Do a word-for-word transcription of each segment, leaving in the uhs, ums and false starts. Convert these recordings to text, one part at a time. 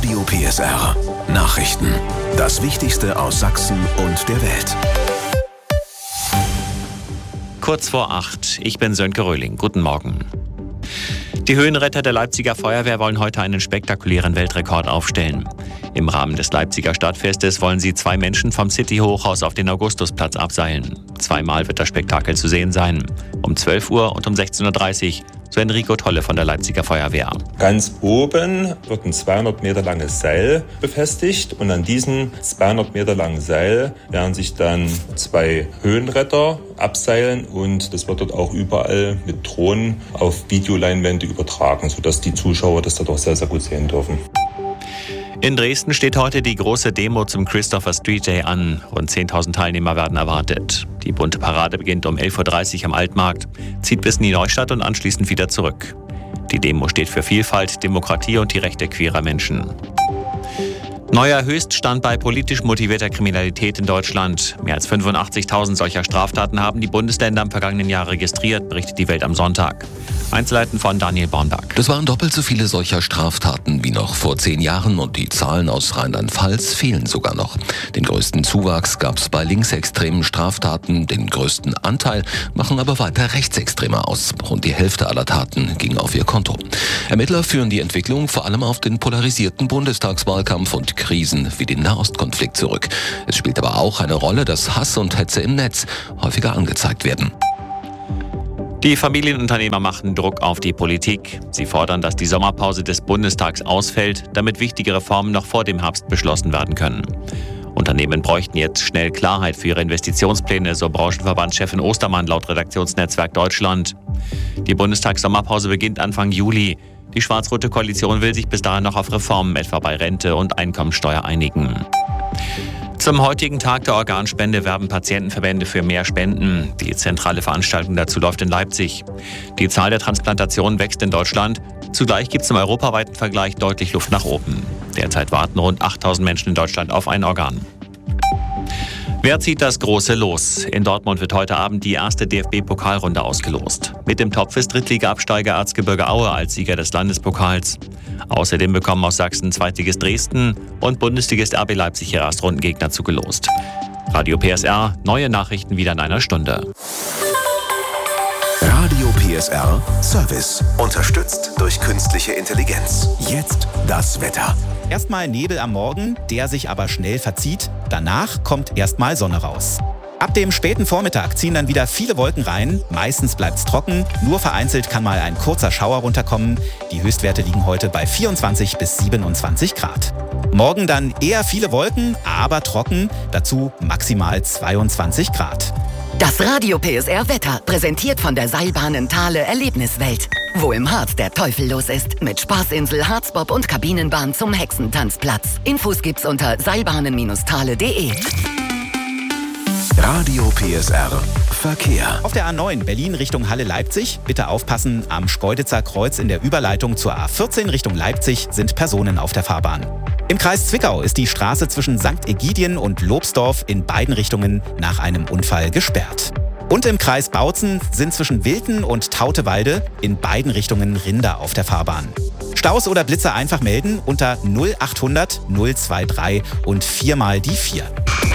Radio P S R Nachrichten. Das Wichtigste aus Sachsen und der Welt. Kurz vor acht. Ich bin Sönke Röhling. Guten Morgen. Die Höhenretter der Leipziger Feuerwehr wollen heute einen spektakulären Weltrekord aufstellen. Im Rahmen des Leipziger Stadtfestes wollen sie zwei Menschen vom City-Hochhaus auf den Augustusplatz abseilen. Zweimal wird das Spektakel zu sehen sein. Um zwölf Uhr und um sechzehn Uhr dreißig. So Enrico Tolle von der Leipziger Feuerwehr. Ganz oben wird ein zweihundert Meter langes Seil befestigt und an diesem zweihundert Meter langen Seil werden sich dann zwei Höhenretter abseilen und das wird dort auch überall mit Drohnen auf Videoleinwände übertragen, sodass die Zuschauer das dort auch sehr, sehr gut sehen dürfen. In Dresden steht heute die große Demo zum Christopher Street Day an. Rund zehntausend Teilnehmer werden erwartet. Die bunte Parade beginnt um elf Uhr dreißig am Altmarkt, zieht bis in die Neustadt und anschließend wieder zurück. Die Demo steht für Vielfalt, Demokratie und die Rechte queerer Menschen. Neuer Höchststand bei politisch motivierter Kriminalität in Deutschland. Mehr als fünfundachtzigtausend solcher Straftaten haben die Bundesländer im vergangenen Jahr registriert, berichtet die Welt am Sonntag. Einzelheiten von Daniel Bornberg. Das waren doppelt so viele solcher Straftaten wie noch vor zehn Jahren und die Zahlen aus Rheinland-Pfalz fehlen sogar noch. Den größten Zuwachs gab es bei linksextremen Straftaten, den größten Anteil machen aber weiter Rechtsextreme aus. Rund die Hälfte aller Taten ging auf ihr Konto. Ermittler führen die Entwicklung vor allem auf den polarisierten Bundestagswahlkampf und Krisen wie den Nahostkonflikt zurück. Es spielt aber auch eine Rolle, dass Hass und Hetze im Netz häufiger angezeigt werden. Die Familienunternehmer machen Druck auf die Politik. Sie fordern, dass die Sommerpause des Bundestags ausfällt, damit wichtige Reformen noch vor dem Herbst beschlossen werden können. Unternehmen bräuchten jetzt schnell Klarheit für ihre Investitionspläne, so Branchenverbandschefin Ostermann laut Redaktionsnetzwerk Deutschland. Die Bundestagssommerpause beginnt Anfang Juli. Die schwarz-rote Koalition will sich bis dahin noch auf Reformen, etwa bei Rente und Einkommensteuer, einigen. Zum heutigen Tag der Organspende werben Patientenverbände für mehr Spenden. Die zentrale Veranstaltung dazu läuft in Leipzig. Die Zahl der Transplantationen wächst in Deutschland. Zugleich gibt es im europaweiten Vergleich deutlich Luft nach oben. Derzeit warten rund achttausend Menschen in Deutschland auf ein Organ. Wer zieht das große Los? In Dortmund wird heute Abend die erste D F B-Pokalrunde ausgelost. Mit dem Topf ist Drittliga-Absteiger Erzgebirge Aue als Sieger des Landespokals. Außerdem bekommen aus Sachsen Zweitligist Dresden und Bundesligist R B Leipzig ihre Erstrundengegner zugelost. Radio P S R, neue Nachrichten wieder in einer Stunde. Radio P S R Service. Unterstützt durch künstliche Intelligenz. Jetzt das Wetter. Erstmal Nebel am Morgen, der sich aber schnell verzieht. Danach kommt erstmal Sonne raus. Ab dem späten Vormittag ziehen dann wieder viele Wolken rein. Meistens bleibt's trocken, nur vereinzelt kann mal ein kurzer Schauer runterkommen. Die Höchstwerte liegen heute bei vierundzwanzig bis siebenundzwanzig Grad. Morgen dann eher viele Wolken, aber trocken. Dazu maximal zweiundzwanzig Grad. Das Radio P S R Wetter, präsentiert von der Seilbahnen Thale Erlebniswelt. Wo im Harz der Teufel los ist. Mit Spaßinsel, Harzbob und Kabinenbahn zum Hexentanzplatz. Infos gibt's unter seilbahnen Thale punkt de. Radio P S R Verkehr. Auf der A neun Berlin Richtung Halle-Leipzig. Bitte aufpassen, am Schkeuditzer Kreuz in der Überleitung zur A vierzehn Richtung Leipzig sind Personen auf der Fahrbahn. Im Kreis Zwickau ist die Straße zwischen Sankt Egidien und Lobsdorf in beiden Richtungen nach einem Unfall gesperrt. Und im Kreis Bautzen sind zwischen Wilten und Tautewalde in beiden Richtungen Rinder auf der Fahrbahn. Staus oder Blitze einfach melden unter null achthundert null dreiundzwanzig und viermal die vier.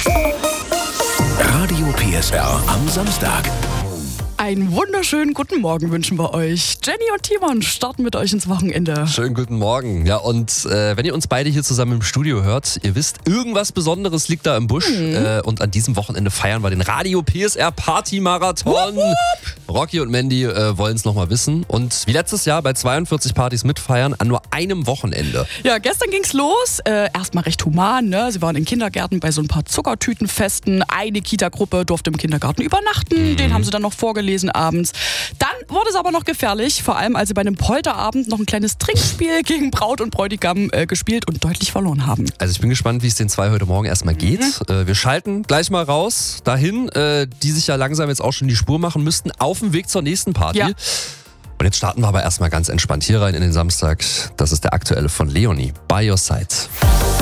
Radio P S R am Samstag. Einen wunderschönen guten Morgen wünschen wir euch. Jenny und Timon starten mit euch ins Wochenende. Schönen guten Morgen. Ja, und äh, wenn ihr uns beide hier zusammen im Studio hört, ihr wisst, irgendwas Besonderes liegt da im Busch. Mhm. Äh, und an diesem Wochenende feiern wir den Radio P S R Party Marathon. Wupp, wupp. Rocky und Mandy äh, wollen es nochmal wissen. Und wie letztes Jahr bei zweiundvierzig Partys mitfeiern an nur einem Wochenende. Ja, gestern ging's los. Äh, Erstmal recht human, ne? Sie waren in Kindergärten bei so ein paar Zuckertütenfesten. Eine Kita-Gruppe durfte im Kindergarten übernachten. Mhm. Den haben sie dann noch vorgelesen abends. Dann wurde es aber noch gefährlich, vor allem als sie bei einem Polterabend noch ein kleines Trinkspiel gegen Braut und Bräutigam äh, gespielt und deutlich verloren haben. Also ich bin gespannt, wie es den zwei heute Morgen erstmal geht. Mhm. Äh, wir schalten gleich mal raus dahin, äh, die sich ja langsam jetzt auch schon die Spur machen müssten, auf dem Weg zur nächsten Party. Ja. Und jetzt starten wir aber erstmal ganz entspannt hier rein in den Samstag. Das ist der aktuelle von Leonie, By Your Side.